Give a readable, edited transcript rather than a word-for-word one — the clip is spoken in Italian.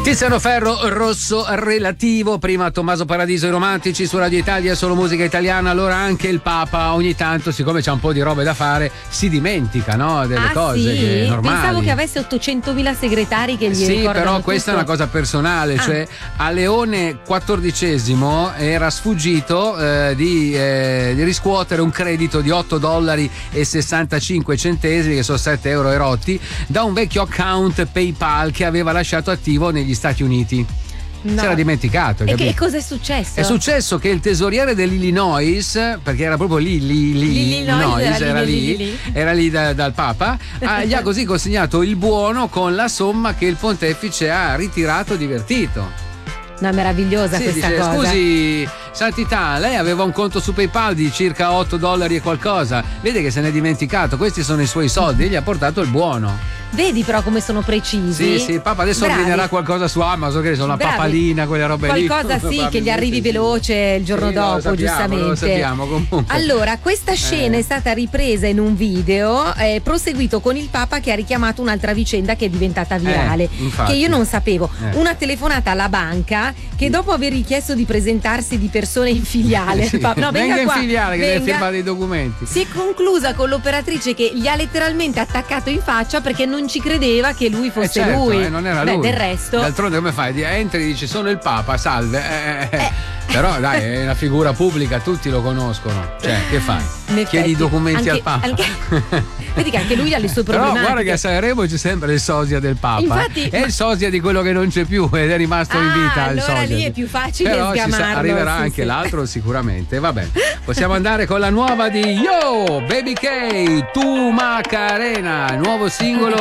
Tiziano Ferro, Rosso Relativo, prima Tommaso Paradiso, i Romantici su Radio Italia, solo musica italiana. Allora anche il Papa ogni tanto, siccome c'ha un po' di robe da fare, si dimentica, no? Delle cose che normali. Pensavo che avesse 800.000 segretari che gli ricordano però tutto. questa è una cosa personale, cioè a Leone XIV era sfuggito di riscuotere un credito di $8.65, che sono 7 euro erotti, da un vecchio account PayPal che aveva lasciato attivo negli Stati Uniti. No. Si era dimenticato. E che cosa è successo? È successo che il tesoriere dell'Illinois, perché era proprio era lì dal Papa, gli ha così consegnato il buono con la somma che il pontefice ha ritirato divertito. No, meravigliosa questa dice, cosa. Scusi, Santità, lei aveva un conto su PayPal di circa $8 e qualcosa. Vede che se n'è dimenticato, questi sono i suoi soldi e gli ha portato il buono. Vedi però come sono precisi. Sì, il Papa adesso ordinerà qualcosa su Amazon, che sono una papalina, quelle robe qualcosa lì. Qualcosa che gli arrivi veloce il giorno dopo, sappiamo, giustamente. Lo sappiamo comunque. Allora, questa scena è stata ripresa in un video, proseguito con il Papa che ha richiamato un'altra vicenda che è diventata virale, che io non sapevo. Una telefonata alla banca che dopo aver richiesto di presentarsi di persona in filiale, venga in filiale che deve firmare dei documenti. Si è conclusa con l'operatrice che gli ha letteralmente attaccato in faccia perché non ci credeva che lui fosse lui. Non era lui. Del resto. D'altronde come fai? Entri e dici sono il Papa, salve. Però dai, è una figura pubblica, tutti lo conoscono. Cioè, che fai? Chiedi i documenti al Papa. Vedi che anche lui ha le sue problematiche. Però guarda che a Sanremo c'è sempre il sosia del Papa. Infatti, è il sosia di quello che non c'è più ed è rimasto in vita. Allora il sosia. lì è più facile però sgamarlo. Arriverà anche l'altro sicuramente. Va bene. Possiamo andare con la nuova di Yo, Baby K, Tu Macarena, nuovo singolo